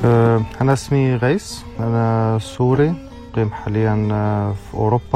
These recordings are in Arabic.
أنا اسمي غيث، أنا سوري مقيم حاليا في أوروبا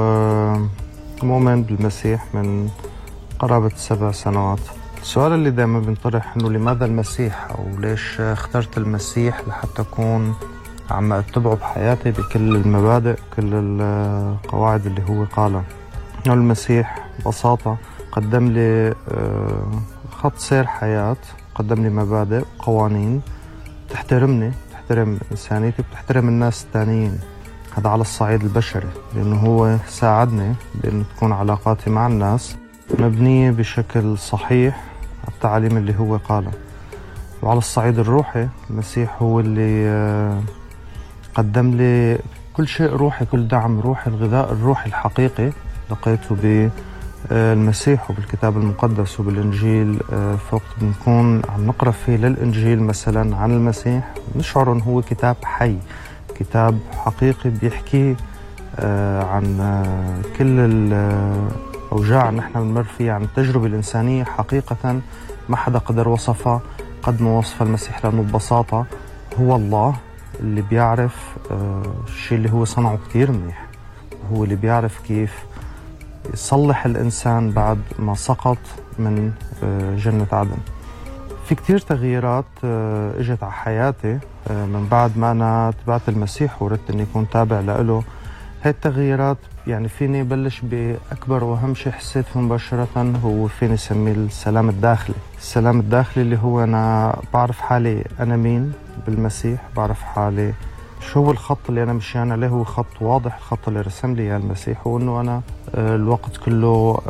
ومؤمن بالمسيح من قرابة 7 سنوات. السؤال اللي دائما بنطرح إنه لماذا المسيح، أو ليش اخترت المسيح لحتى أكون عم أتبعه بحياتي بكل المبادئ كل القواعد اللي هو قالها. إنه المسيح ببساطة قدم لي خط سير حياة، قدم لي مبادئ قوانين تحترمني، تحترم إنسانيتي، بتحترم الناس التانيين. هذا على الصعيد البشري، لأنه هو ساعدني بأنه تكون علاقاتي مع الناس مبنية بشكل صحيح على التعاليم اللي هو قالها. وعلى الصعيد الروحي المسيح هو اللي قدم لي كل شيء روحي، كل دعم روحي. الغذاء الروحي الحقيقي لقيته بالمسيح وبالكتاب المقدس وبالإنجيل. فوقت بنكون عم نقرأ فيه للإنجيل مثلا عن المسيح نشعر أنه هو كتاب حي، كتاب حقيقي بيحكي عن كل الأوجاع اللي نحن بنمر فيها، عن التجربة الإنسانية حقيقة ما حدا قدر وصفها قد ما وصف المسيح، لأنه ببساطة هو الله اللي بيعرف الشيء اللي هو صنعه كتير منيح، هو اللي بيعرف كيف يصلح الإنسان بعد ما سقط من جنة عدن. في كتير تغييرات اجت على حياتي من بعد ما أنا تبعت المسيح وردت أني أكون تابع له. هاي التغييرات يعني فيني بلش بأكبر وأهم شيء حسيت فيه مباشرة هو فيني سميه السلام الداخلي. السلام الداخلي اللي هو أنا بعرف حالي أنا مين بالمسيح، بعرف حالي شو هو الخط اللي أنا مشيان عليه، هو خط واضح، الخط اللي رسم لي المسيح، وأنه أنا الوقت كله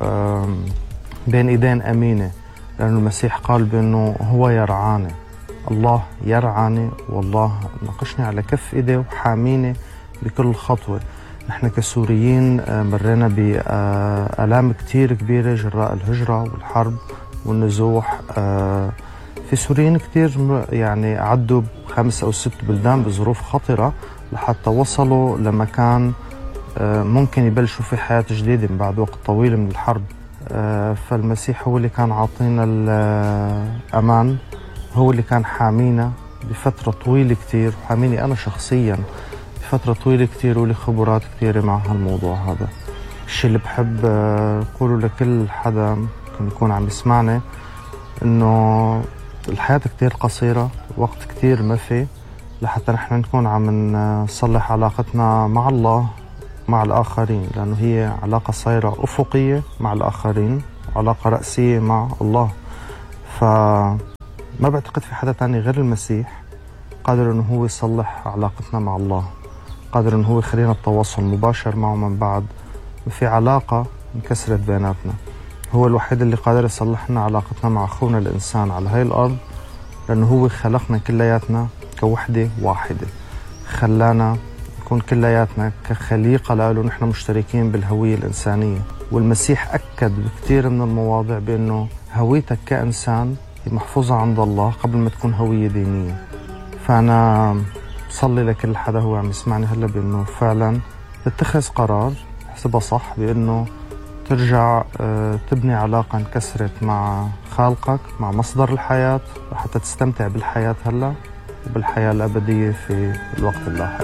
بين إيدين أمينة، لأنه المسيح قال بأنه هو يرعاني، الله يرعاني، والله ناقشني على كف إيديه وحاميني بكل خطوة. نحن كسوريين مرينا بآلام كتير كبيرة جراء الهجرة والحرب والنزوح. في سوريين كتير يعني عدوا 5 أو 6 بلدان بظروف خطرة لحتى وصلوا لمكان ممكن يبلشوا في حياة جديدة من بعد وقت طويل من الحرب. فالمسيح هو اللي كان عاطينا الأمان، هو اللي كان حامينا بفترة طويلة كتير، وحاميني أنا شخصياً بفترة طويلة كتير، ولي خبرات كتيرة مع هالموضوع هذا. الشيء اللي بحب أقوله لكل حدا ممكن يكون عم يسمعني إنه الحياة كتير قصيرة، وقت كتير ما في لحتى نحن نكون عم نصلح علاقتنا مع الله مع الآخرين، لأنه هي علاقة صايرة أفقية مع الآخرين، علاقة رأسية مع الله. فما بعتقد في حدا تاني غير المسيح قادر أنه هو يصلح علاقتنا مع الله، قادر أنه هو يخلينا التواصل مباشر معه من بعد ما في علاقة انكسرت بيناتنا. هو الوحيد اللي قادر يصلح لنا علاقتنا مع أخونا الإنسان على هاي الأرض، لأنه هو خلقنا كلياتنا كوحدة واحدة، خلانا نكون كلياتنا كخليقة له، نحن مشتركين بالهوية الإنسانية. والمسيح أكد بكثير من المواضع بأنه هويتك كإنسان هي محفوظة عند الله قبل ما تكون هوية دينية. فأنا بصلي لكل حدا هو عم يسمعني هلا بأنه فعلا تتخذ قرار حسبها صح، بأنه ترجع تبني علاقة انكسرت مع خالقك، مع مصدر الحياة، حتى تستمتع بالحياة هلا وبالحياة الأبدية في الوقت اللاحق.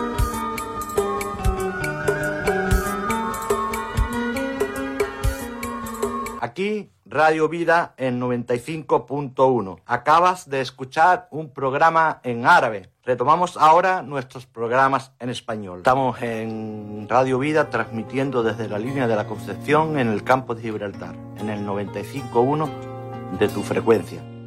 Aquí, Radio Vida en 95.1. Acabas de escuchar un programa en árabe. Retomamos ahora nuestros programas en español. Estamos en Radio Vida transmitiendo desde la línea de la Concepción en el campo de Gibraltar, en el 95.1 de tu frecuencia.